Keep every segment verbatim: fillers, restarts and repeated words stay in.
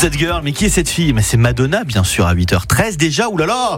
That Girl, mais qui est cette fille? Mais c'est Madonna, bien sûr, à huit heures treize déjà, oulala.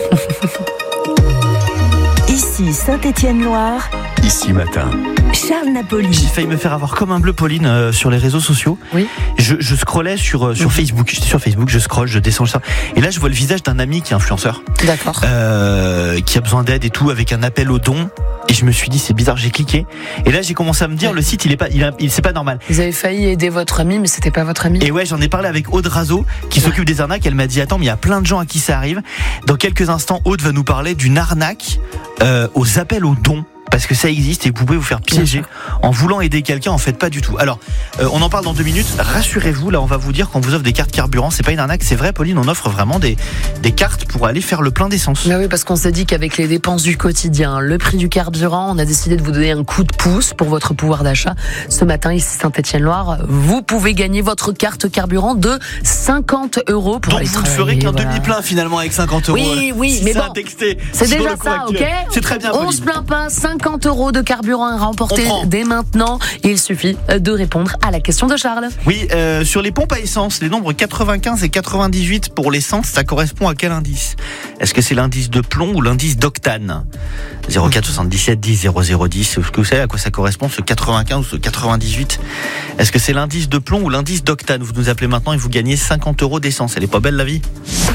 Ici Saint-Étienne-Loire. Ici Matin. Charles Napoli. J'ai failli me faire avoir comme un bleu, Pauline, euh, sur les réseaux sociaux. Oui. Je, je scrollais sur, euh, sur mmh. Facebook. J'étais sur Facebook, je scrolle, je descends ça. Et là, je vois le visage d'un ami qui est influenceur. D'accord. Euh, qui a besoin d'aide et tout, avec un appel aux dons. Et je me suis dit, c'est bizarre, j'ai cliqué. Et là, j'ai commencé à me dire, ouais. le site, il est pas, il, a, il c'est pas normal. Vous avez failli aider votre ami, mais c'était pas votre ami. Et ouais, j'en ai parlé avec Aude Razo, qui ouais. s'occupe des arnaques. Elle m'a dit, attends, mais il y a plein de gens à qui ça arrive. Dans quelques instants, Aude va nous parler d'une arnaque euh, aux appels aux dons. Parce que ça existe et vous pouvez vous faire piéger en voulant aider quelqu'un, en fait pas du tout. Alors, euh, on en parle dans deux minutes. Rassurez-vous, là on va vous dire qu'on vous offre des cartes carburant. C'est pas une arnaque, c'est vrai, Pauline, on offre vraiment des, des cartes pour aller faire le plein d'essence. Mais oui, parce qu'on s'est dit qu'avec les dépenses du quotidien, le prix du carburant, on a décidé de vous donner un coup de pouce pour votre pouvoir d'achat. Ce matin, ici Saint-Étienne-Loire, vous pouvez gagner votre carte carburant de cinquante euros pour Donc aller vous ne travailler. ferez qu'un voilà. demi-plein finalement avec cinquante euros. Oui, oui, si mais ça bon, texté, c'est déjà ça, ok? C'est très bien, on Pauline. se plaint pas, cinquante euros de carburant à remporter dès maintenant. Il suffit de répondre à la question de Charles. Oui, euh, sur les pompes à essence, les nombres quatre-vingt-quinze et quatre-vingt-dix-huit pour l'essence, ça correspond à quel indice? Est-ce que c'est l'indice de plomb ou l'indice d'octane? zéro quatre soixante-dix-sept dix zéro zéro dix. Est-ce que vous savez à quoi ça correspond, ce quatre-vingt-quinze ou ce quatre-vingt-dix-huit? Est-ce que c'est l'indice de plomb ou l'indice d'octane? Vous nous appelez maintenant et vous gagnez cinquante euros d'essence. Elle est pas belle la vie?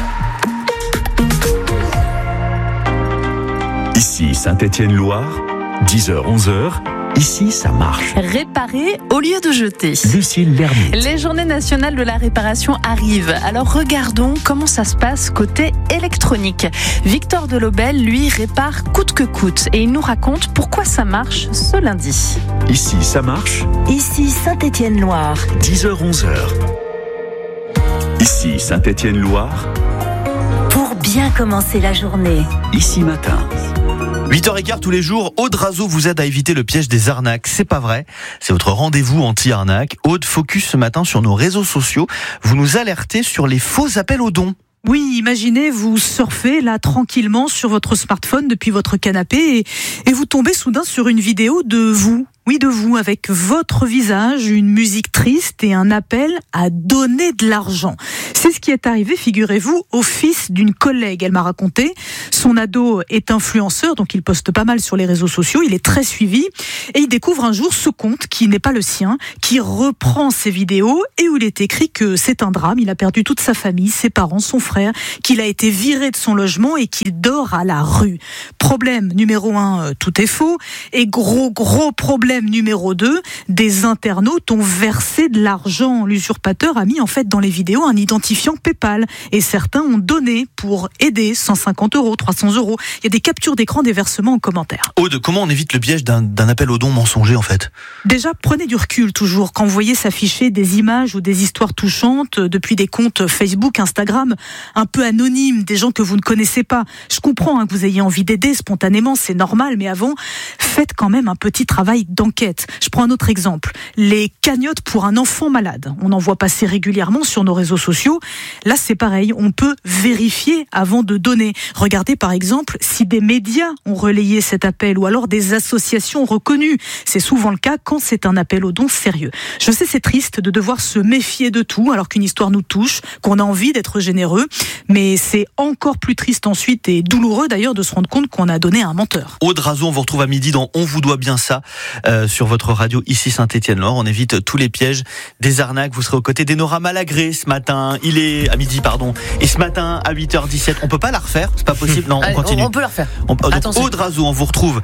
Ici Saint-Étienne-Loire, dix heures onze heures. Ici, ça marche. Réparer au lieu de jeter. Lucille Lermite. Les journées nationales de la réparation arrivent. Alors regardons comment ça se passe côté électronique. Victor Delobel, lui, répare coûte que coûte. Et il nous raconte pourquoi ça marche ce lundi. Ici, ça marche. Ici Saint-Étienne-Loire. dix heures onze heures. Ici Saint-Étienne-Loire. Pour bien commencer la journée. Ici Matin. huit heures quinze tous les jours, Aude Razo vous aide à éviter le piège des arnaques. C'est pas vrai, c'est votre rendez-vous anti-arnaque. Aude, focus ce matin sur nos réseaux sociaux. Vous nous alertez sur les faux appels aux dons. Oui, imaginez, vous surfez là tranquillement sur votre smartphone depuis votre canapé et, et vous tombez soudain sur une vidéo de vous. Oui, de vous, avec votre visage, une musique triste et un appel à donner de l'argent. C'est ce qui est arrivé, figurez-vous, au fils d'une collègue. Elle m'a raconté, son ado est influenceur, donc il poste pas mal sur les réseaux sociaux, il est très suivi, et il découvre un jour ce compte qui n'est pas le sien, qui reprend ses vidéos, et où il est écrit que c'est un drame, il a perdu toute sa famille, ses parents, son frère, qu'il a été viré de son logement et qu'il dort à la rue. Problème numéro un, tout est faux, et gros, gros problème numéro deux, des internautes ont versé de l'argent. L'usurpateur a mis en fait dans les vidéos un identifiant PayPal et certains ont donné pour aider cent cinquante euros, trois cents euros. Il y a des captures d'écran des versements en commentaire. Aude, comment on évite le piège d'un, d'un appel aux dons mensonger en fait? Déjà, prenez du recul toujours. Quand vous voyez s'afficher des images ou des histoires touchantes depuis des comptes Facebook, Instagram, un peu anonymes, des gens que vous ne connaissez pas. Je comprends hein, que vous ayez envie d'aider spontanément, c'est normal, mais avant, faites quand même un petit travail d'enquête. Je prends un autre exemple. Les cagnottes pour un enfant malade. On en voit passer régulièrement sur nos réseaux sociaux. Là, c'est pareil. On peut vérifier avant de donner. Regardez par exemple si des médias ont relayé cet appel ou alors des associations reconnues. C'est souvent le cas quand c'est un appel aux dons sérieux. Je sais, c'est triste de devoir se méfier de tout alors qu'une histoire nous touche, qu'on a envie d'être généreux. Mais c'est encore plus triste ensuite et douloureux d'ailleurs de se rendre compte qu'on a donné à un menteur. Aude Razo, on vous retrouve à midi dans On vous doit bien ça. Euh, sur votre radio ici Saint-Étienne-Loire. On évite tous les pièges des arnaques. Vous serez aux côtés d'Enora Malagré ce matin. Il est à midi, pardon. Et ce matin à huit heures dix-sept. On peut pas la refaire? C'est pas possible? Non, on continue. On peut la refaire. On, donc, Aude Razo, on vous retrouve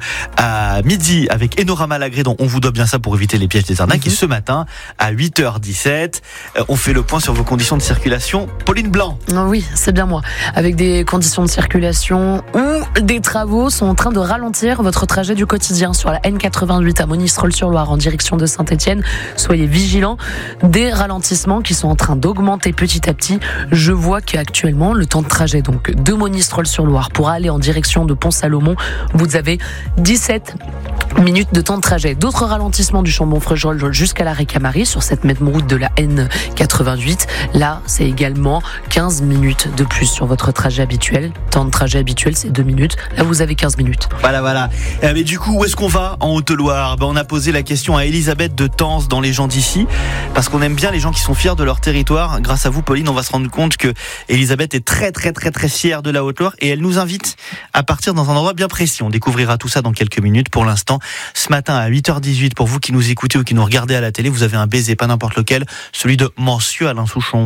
à midi avec Enora Malagré dont On vous doit bien ça pour éviter les pièges des arnaques. Mm-hmm. Et ce matin à huit heures dix-sept, on fait le point sur vos conditions de circulation. Pauline Blanc. Oui, c'est bien moi. Avec des conditions de circulation où des travaux sont en train de ralentir votre trajet du quotidien sur la N quatre-vingt-huit à Monistrol-sur-Loire en direction de Saint-Étienne. Soyez vigilants. Des ralentissements qui sont en train d'augmenter petit à petit. Je vois qu'actuellement, le temps de trajet donc de Monistrol-sur-Loire pour aller en direction de Pont-Salomon, vous avez dix-sept minutes de temps de trajet. D'autres ralentissements du Chambon-Fréjol jusqu'à l'arrêt Camary sur cette même route de la N quatre-vingt-huit. Là, c'est également quinze minutes de plus sur votre trajet habituel. Temps de trajet habituel, c'est deux minutes. Là, vous avez quinze minutes. Voilà, voilà. Euh, mais du coup, où est-ce qu'on va en Haute-Loire? Ben, on a posé la question à Elisabeth de Tence dans Les gens d'ici, parce qu'on aime bien les gens qui sont fiers de leur territoire. Grâce à vous, Pauline, on va se rendre compte que Elisabeth est très très très très fière de la Haute-Loire et elle nous invite à partir dans un endroit bien précis. On découvrira tout ça dans quelques minutes. Pour l'instant, ce matin à huit heures dix-huit, pour vous qui nous écoutez ou qui nous regardez à la télé, vous avez un baiser, pas n'importe lequel, celui de Monsieur Alain Souchon.